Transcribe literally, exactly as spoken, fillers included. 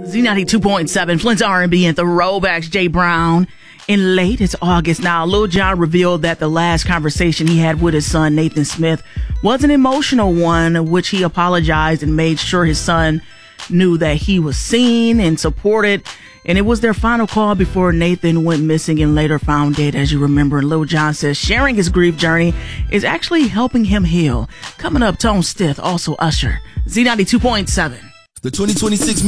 Z ninety-two point seven, Flint's R and B and Throwbacks, Jay Brown. In late, it's August now. Lil Jon revealed that the last conversation he had with his son, Nathan Smith, was an emotional one, which he apologized and made sure his son knew that he was seen and supported. And it was their final call before Nathan went missing and later found dead, as you remember. And Lil Jon says sharing his grief journey is actually helping him heal. Coming up, Tone Stith, also Usher. Z ninety-two point seven. The twenty twenty-six